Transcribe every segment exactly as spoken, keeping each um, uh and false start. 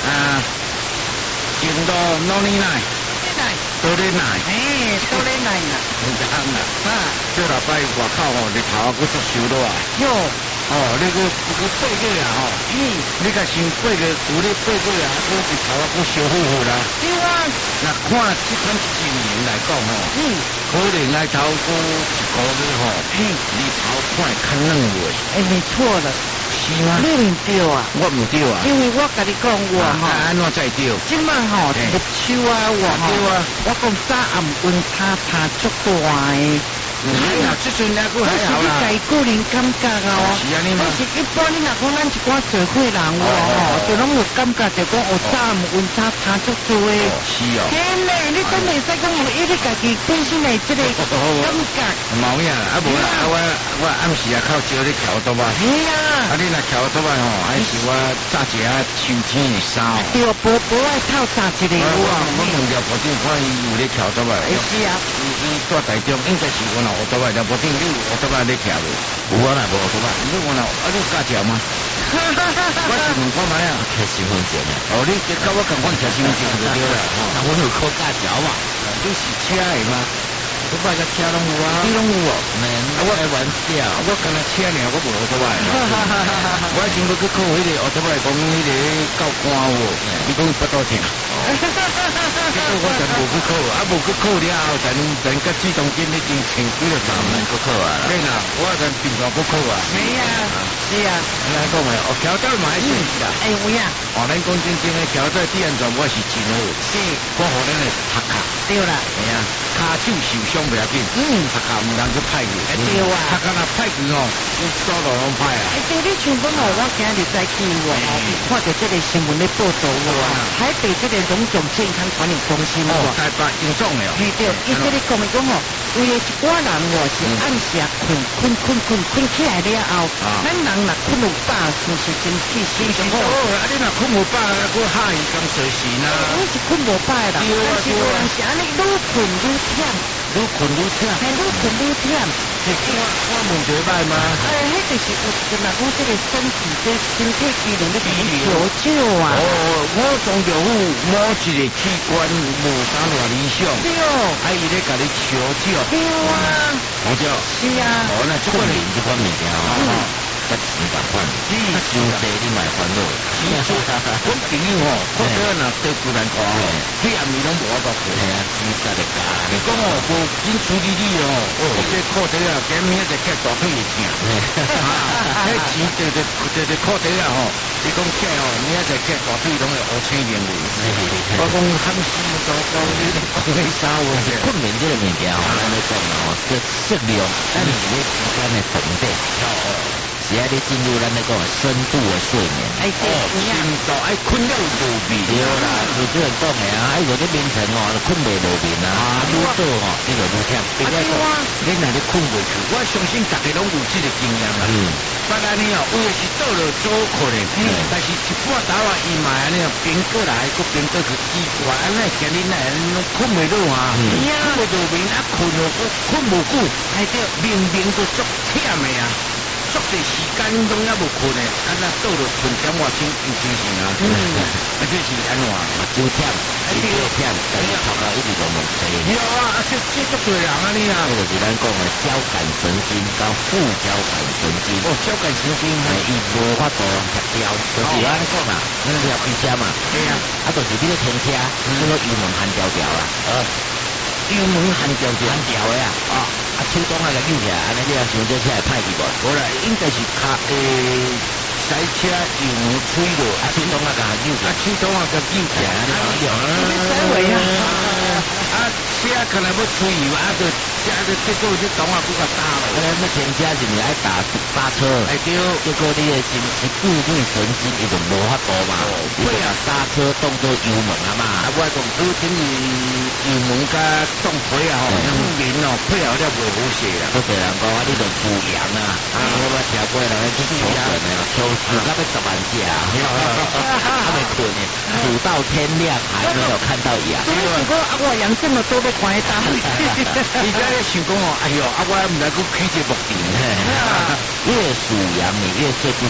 啊，经过哪里来？多咧奶， 哎，多咧奶啦， 唔得啦， 啊， 这礼拜外口吼日头啊，佫足收落啊。 哟， 哦，你佫佫八个啊吼， 嗯， 你甲先八个，有咧八个啊，佫日头啊，佫烧乎乎啦。 对啊， 那看这款一年来讲吼， 嗯， 可能来头佫一个月吼， 嘿， 日头看较冷落。 哎，没错了， 是吗？ 你唔对啊， 我唔对啊， 因为我甲你讲我啊， 哈， 安怎才对？ 今晚吼嘿入秋啊，我对吼， 啊， 我讲早暗温差差足大诶。 还好，这阵还佫还好啦。 但是你个人感觉啊， 是啊，你嘛。 但是一般你若讲咱一寡社会人喎吼，就拢有感觉就讲哦，早暗温差差足多诶。 是哦。 嘿嘞，你都袂使讲有伊你家己本身诶即个感觉。 冇影啦，啊无啦，啊我我暗时啊靠招你翘倒啊。 嘿啊。 啊你若翘倒啊吼，还是我炸一下秋天的衫。 对，无无爱透炸一个有啊。 我问着保证看伊有咧翘倒啊。 是啊。 伊伊住台中，应该是我若学倒啊，了保证你有学倒啊咧翘无？有啊啦，无学倒啊。你我若啊你有驾照吗？我是问看卖啊， 摕身份证啊。 哦，你甲我共款摕身份证就对啦。 那我有考驾照嘛？ 你是车的吗？我摆个车拢有啊，你拢有哦。 免开玩笑， 我干那车尔，我无学倒啊。我想要去考迄个学倒啊，讲迄个教官哦，伊讲不多钱。结果我才无去考，啊无去考了后，才能才甲主动金已经千几了十万去考啊。对啦，我才平常不考啊。 是啊，是啊。 你来讲诶，哦，桥仔嘛还算是啦。 哎有影。 哦，咱讲真正诶，桥仔第安全我是真好。 是。 我互咱诶拍卡。 对啦。 系啊，骹手受伤不要紧。嗯。拍卡毋通去歹去。 对啊。 拍卡若歹去哦，走路拢歹啊。 哎，对，你像讲哦，我今日在见我哦，看到这个新闻咧报道哦，台北这个荣总健康管理中心哦， 台北严重了。 嘿对，伊这里讲的讲哦，有的一寡人哦是暗时啊困困困困困起来了后，咱人若困有饱，是不是真气心情好？ 啊，你若困无饱，佫嗨咁随时呢？ 你是困无饱的，但是有人是安尼愈困愈忝， 愈困愈忝， 嘿，愈困愈忝。 我我问一摆嘛， 哎，迄就是有阵啊，讲这个身体这身体机能咧求救啊。 哦，我总着有某一个器官无啥偌理想， 对哦， 啊，伊咧甲你求救。 对啊， 我就是啊， 哦，那这款这款物件哦，甲钱共款， 嗯，伤济你买烦恼。 我朋友哦，我这若得突然讲哦，黑暗你拢无法度过。 系啊，钱实在加。 你讲哦，无紧处理你哦，哦，这裤底啊，今明仔就大腿会疼。啊，迄钱就就就就裤底啊吼，你讲起哦，明仔就大腿拢会乌青面糊。我讲喊死糟糕，你讲迄啥话？ 困眠这个物件吼，咱咧讲哦，这适量，咱是咧时间的长短。是啊，你进入咱那个深度的睡眠。 哎，对， 深度爱困了无眠。 对啦，就这样讲的啊，哎，有啲凌晨哦，困袂落眠啊，愈早哦，你就愈忝。 别个讲，你若你困袂去，我相信大家拢有这个经验啦。嗯。不然呢哦，有的是倒落做可能，但是一半倒啊，伊嘛安尼哦，变过来，佫变过去，奇怪，安尼今日那困袂落啊，困袂落眠啊，困哦，困无久，哎对，明明都足忝的啊。足侪时间拢也无困诶，安那倒落困点外钟有精神啊？嗯，啊这是安怎？ 就忝，是就忝，但是头壳一直都无睡。 有啊，啊这这足多人啊你啊， 这就是咱讲诶交感神经跟副交感神经。 哦，交感神经， 伊无法度协调，就是安尼讲啦，咱要开车嘛， 对啊， 啊就是你咧停车，那个油门含条条啦，呃， 油门含条条含条诶啊，啊，啊手动啊个扭起来，安尼你若想这车会歹去无？ 无啦，应该是卡诶，驶车油门吹落， 啊手动啊个扭起来， 啊手动啊个扭起来，安尼样， 你使位啊？ 啊，车可能要吹油啊，就车就结果这动啊不甲打了。 咱要停车是毋是爱打刹车？ 哎对， 结果你的神是固定神经伊就无法度嘛，配合刹车动作油门啊嘛。 啊，我讲拄等于油门甲动皮啊吼，两边哦配合了无好势啊。 好多人讲啊，你著扶羊啊，啊我捌听过人去求神的，求求到要十万只啊，还没困呢，数到天亮还没有看到羊。 所以如果啊，我养这么多的关系打回去， 你在想讲哦，哎呦，啊我唔来去起这目的， 越数羊你越睡不着， 越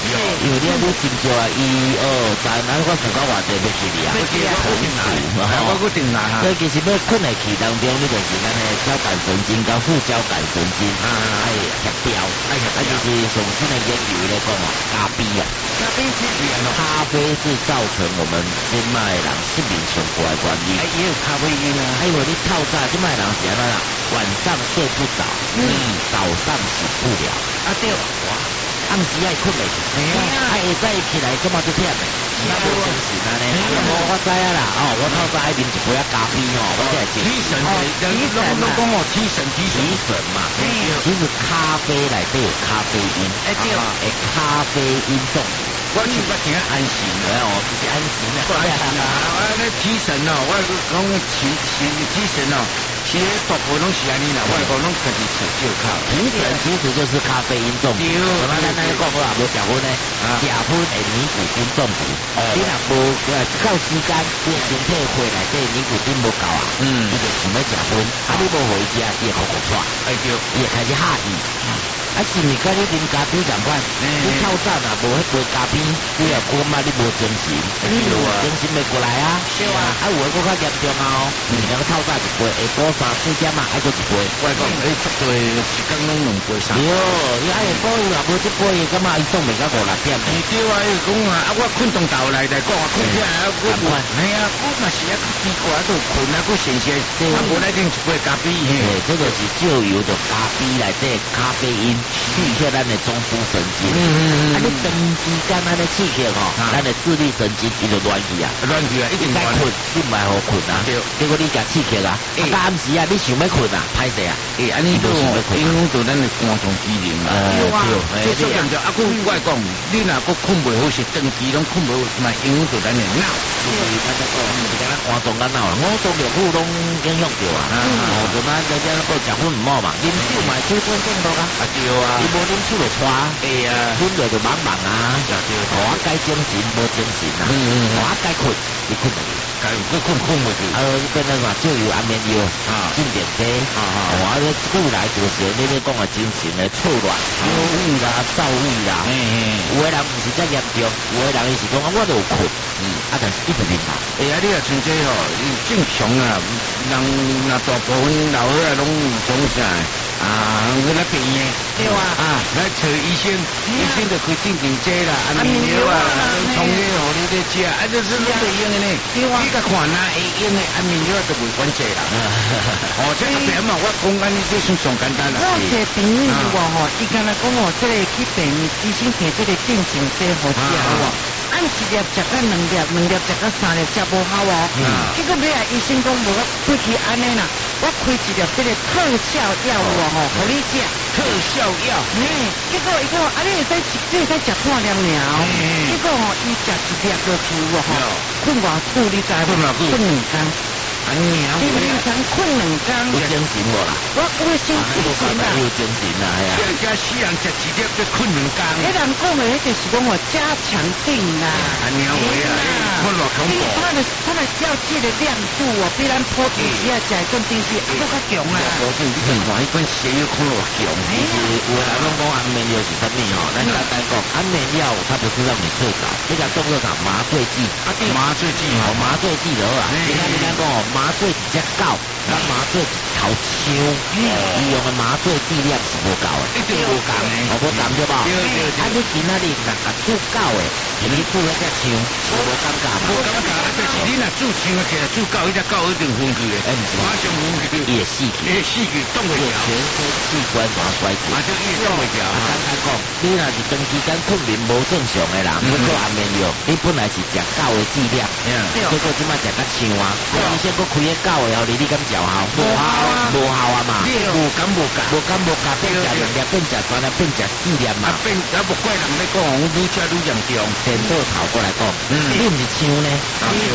因为你你真少啊，一二三，咱我想讲偌济要去你啊， 我定来，我我定来哈。 所以其实要困的气当中，你就是咱的交感神经跟副交感神经啊，爱协调，爱协调。啊，就是上新的研究来讲哦，咖啡啊， 咖啡是咖啡是造成我们心脉人失眠上过的原因。 哎，也有咖啡因啊。 还有你透早心脉人是安怎啦？晚上睡不着，嗯，早上醒不了。 啊对， 哇，暗时爱困袂去，哎，会早起来这么就忝嘞。那无精神啊呢？我我知啊啦，哦，我透早爱啉一杯啊咖啡哦，我才会精神。提神， 提神都讲哦，提神提提神嘛。其实咖啡内底有咖啡因， 哎对， 会咖啡因中毒。 我就不挺安心的哦，就是安心的。 安心啊！我那提神哦，我讲提提提神哦。其实大部分拢是安尼啦，我讲拢自己吃就靠。 提神其实就是咖啡因中毒。我们咱咱讲好啊，无食薰呢，食薰会尼古丁中毒。你若无够时间，你身体血内底尼古丁无够啊，嗯，你就想要食薰，啊你无回食，伊会哭哭喘，哎对，伊会开始吓伊。啊是毋是甲你啉咖啡共款？你透早若无迄杯咖啡，你也感觉你无精神，精神袂过来啊。 对啊， 啊有诶搁较严重啊哦，两个透早一杯，下晡三四点啊，还搁一杯。 我讲，诶，足多时间拢两杯三。 对，伊下晡伊若无一杯，伊感觉伊总袂到五六点。 对啊，伊讲啊，啊我困动头来来讲啊，困起来啊，我我，哎呀，我嘛是啊，奇怪啊，都困啊，搁闲闲，啊无来啉一杯咖啡。 嘿，这个是就由着咖啡内底咖啡因。刺激咱的中枢神经，嗯嗯嗯，啊，你长时间安尼刺激吼，咱的自律神经伊就乱去啊， 乱去啊，一定该困，你唔系好困啊，结果你甲刺激啊，啊，暗时啊，你想要困啊，歹势啊， 诶，安尼都影响到咱的肝脏机能啊， 对啊， 这所以就啊，我我讲，你若个困袂好，是长期拢困袂好，嘛影响到咱的脑， 就是咱在讲，是讲咱肝脏跟脑啊，五脏六腑拢影响到啊，哦，就咱在这个食薰唔好嘛，啉酒嘛酒精中毒啊。 啊对啊， 你无啉酒就喘， 哎呀， 啉着就茫茫啊，我该精神无精神啊，我该困，你困唔去， 该困困困唔去， 呃，变成话就有安眠药啊，进点剂啊啊，我咧过来就是你咧讲嘅精神嘅错乱、忧郁啦、躁郁啦，有诶人唔是遮严重，有诶人伊是讲我都有困，嗯，啊，但是一直啉嘛， 哎呀，你啊像这吼，正常啊，人那大部分老伙仔拢讲啥？啊，我来病嘅， 对啊， 啊，来找医生，医生就开镇定剂啦，安眠药啊，从药互你咧食，啊，这是拢袂用嘅呢。 对啊， 你甲看哪会用嘅安眠药就袂管这啦。哦，这个病嘛，我讲安尼就算上简单啦。 我一个朋友我吼，伊敢若讲哦，这个去病院医生摕这个镇静剂互食哦。按一粒食到两粒，两粒食到三粒，食无效哦。结果尾啊，医生讲无我开去安尼啦，我开一粒这个特效药物吼，互你食。 特效药。 嘿，结果伊讲啊，你会使食，你会使食半粒尔哦。结果吼，伊食一粒就住哦吼，困偌久你知无？困两工。 安尼啊， 你平常困两工。 有精神无啦？ 我我先精神啦。 有精神啦，哎呀。 这家死人食一粒要困两工。 迄人讲的，迄就是讲我加强定啦。 安尼啊，困偌恐怖。 它的它的药剂的亮度哦，比咱普通时啊食种东西还佫较强啊。 我讲你看看，一般西药困偌强。 其实有人拢讲安眠药是啥物吼？咱简单讲，安眠药它不是让你睡着，这个动作啥麻醉剂， 麻醉剂哦，麻醉剂的啊。你看你看讲哦，麻醉只狗，咱麻醉头枪，伊用的麻醉剂量是无够的， 一定无共的， 无无共对吧？ 对对对。 啊，你今仔日若甲煮狗的，你煮那只枪，无无尴尬嘛？ 无尴尬，就是你若煮枪起来煮狗，迄只狗一定昏去的，马上昏去， 伊会死去， 伊会死去，冻袂了， 全身器官全衰竭， 马上伊冻袂了。 啊，简单讲，你若是长时间困眠无正常的人，要做安眠药，你本来是食狗的剂量，结果即摆食甲枪啊，啊，医生佫开个狗的后，你你敢嚼效？无效啊，无效啊嘛， 你无敢无敢， 无敢无敢，变食两粒，变食三粒，变食四粒嘛， 变啊不怪人咧讲，愈食愈严重。 颠倒头过来讲，你毋是枪呢？你你你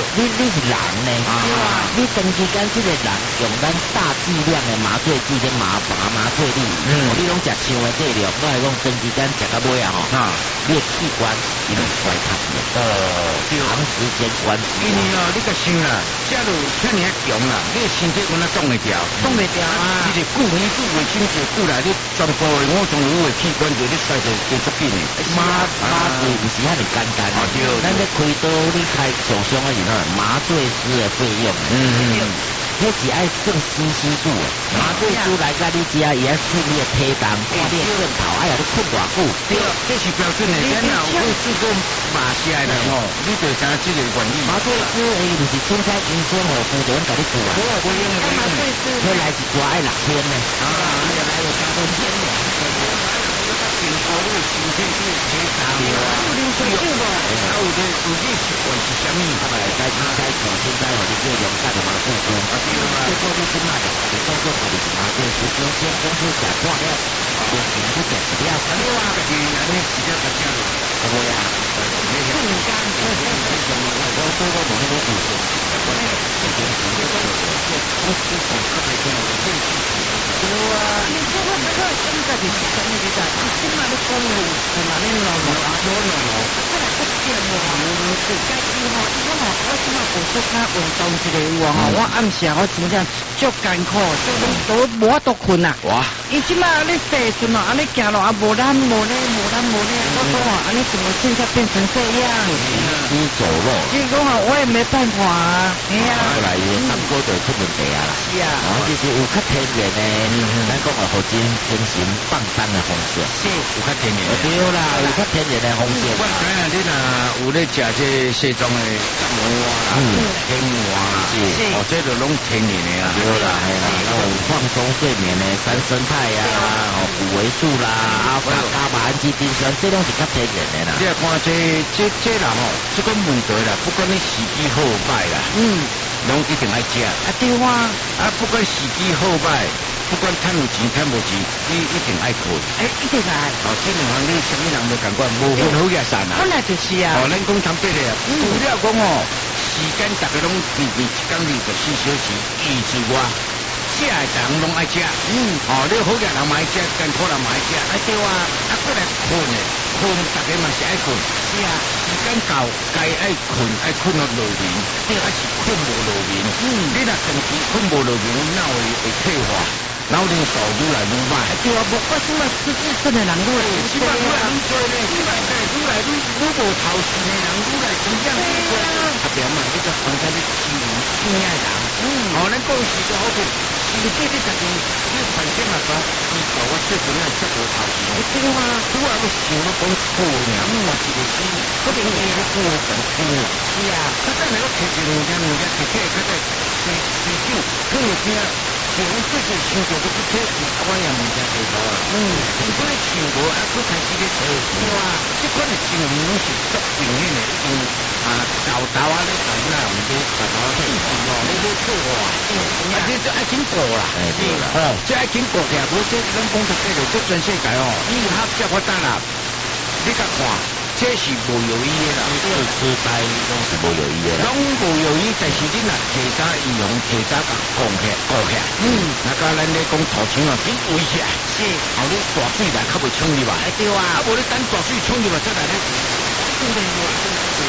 是人呢，你长时间这个人用咱大剂量的麻醉剂跟麻麻麻醉剂，嗯，你拢食像的剂量，我来讲长时间食到尾啊吼，啊，你的器官已经衰塌了，哦，长时间关系。 因为哦，你个想啦，假如遐尔强啦，你的身体敢若挡会掉， 挡袂掉啊！ 这个固年度卫生纸过来，你全部的五脏六腑的器官就你衰着加速紧的。 麻麻醉不是遐尼简单，哦对，咱咧开刀你开上上的是哪？麻醉师的费用，嗯嗯。迄是爱算新鲜度诶，麻醉师来甲你遮，伊爱算你诶体重，看你诶镜头，哎呀，你困偌久？ 对，这是标准诶。咱若有去做过麻射诶人吼，你就知影这个原理。 麻醉师伊就是凊彩医生吼，负责甲你做啊。 我我用的麻醉师， 迄来一抓爱六天呢。啊， 来来有三分天的。 健康你身体你体重啊， 有水酒无？ 啊，有的有啲习惯是啥物？ 啊，来该该做现在我就做用干的麻醉师。啊，对啊。做做你即卖的，你做做他就是麻醉师，先先公司写破了，先先去写资料。 对啊，个是安尼资料个写落， 对啊。 瞬间， 我做过某些事情，我那个时间时间做的，公司总是会跟我进去。对啊， 你这个这个应该就是什么的？你起码你公路是哪里路路啊？路路路，这个不见我哈，我是该去哈，因为哈，我起码有做下运动一个话哈，我暗时我真正足艰苦，都都无法度困啊。哇！伊起码你细阵哦，安尼行路啊，无咱无咧，无咱无咧，我说啊，安尼怎么现在变成这样？ 行尸走肉。 结果啊，我也没办法啊。哎呀， 后来三哥就出问题啊啦。 是啊， 哦，就是有较天然的，咱讲啊，互精精神放松的方式。 是，有较天然。 对啦，有较天然的方式。 我知影你若有咧食这西装的木啊啦、黑木啊啦，是，哦，这都拢天然的啊。 对啦，系啦，那有放松睡眠的三生态啊，哦，谷维素啦，啊，加加马氨基丁酸，这拢是较天然的啦。 你看这这这人哦，这个问题啦，不管你时机好歹啦，嗯，拢一定爱食。 啊对哇， 啊不管时机好歹，不管赚有钱赚无钱，你一定爱困。 哎，一定爱。 哦，这两行你什么人都感觉无分好野散啊。 本来就是啊。 哦，咱讲坦白的啊，除了讲哦，时间大家拢平平一工二十四小时，以之外。食的人拢爱食，嗯，哦，你好嘅人嘛爱食，艰苦人嘛爱食，啊对啊，啊过来困的，困大家嘛是爱困，是啊，时间到该爱困爱困到落眠，你还是困无落眠，嗯，你若长期困无落眠，脑会会退化，脑龄数愈来愈慢， 对啊，无我即嘛失智症的人愈来愈多，愈来愈多咧，即摆个愈来愈愈无头绪的人愈来成长愈多，特别嘛，你个房间你亲亲爱人，嗯，哦，咱讲是个好处。你这个事情，你反正嘛讲，你搞我最主要是无头绪。哎，对啊，如果要想要讲错呢，我是个是，可能你个错很错。是啊，他再能够提起人家，人家提起他在提提醒，可有听，像自己想做都不切实，我也物件提到啊。嗯，如果你想无，啊，佫开始咧做，对啊，这款的情形拢是足明显的，因为啊，豆豆啊，咧豆啦，唔多，豆豆啊，哦，你咧错啊，啊，这这爱紧过啦，是啦，哦，这爱紧过起来，无这咱讲实际就这全世界哦，医学这发达啦，你甲看。这是无有意的啦， 这痴呆拢是无有意的啦， 拢无有意，但是你若提早预防，提早甲讲起顾起，嗯，那甲咱咧讲头前啊，紧围起来，是，后你大水来较袂冲入来，哎对啊，啊无你等大水冲入来再来咧，真的有，真的有。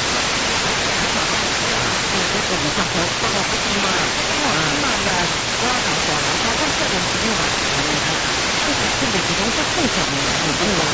这个你上头，上头不低吗？啊，那个我讲说，他这这种情况，这个这个这种是正常的，你懂吗？